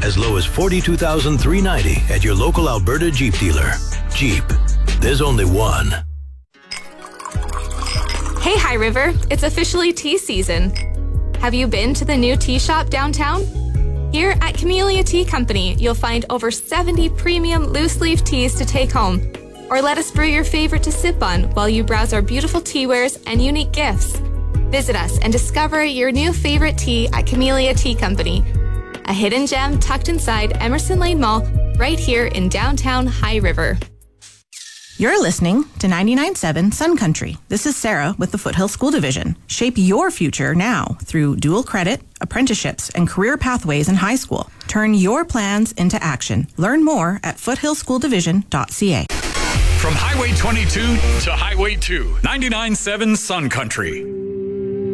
as low as $42,390 at your local Alberta Jeep dealer. Jeep. There's only one. Hey, High River. It's officially tea season. Have you been to the new tea shop downtown? Here at Camellia Tea Company, you'll find over 70 premium loose-leaf teas to take home. Or let us brew your favorite to sip on while you browse our beautiful tea wares and unique gifts. Visit us and discover your new favorite tea at Camellia Tea Company, a hidden gem tucked inside Emerson Lane Mall, right here in downtown High River. You're listening to 99.7 Sun Country. This is Sarah with the Foothill School Division. Shape your future now through dual credit, apprenticeships, and career pathways in high school. Turn your plans into action. Learn more at foothillschooldivision.ca. From Highway 22 to Highway 2, 99.7 Sun Country.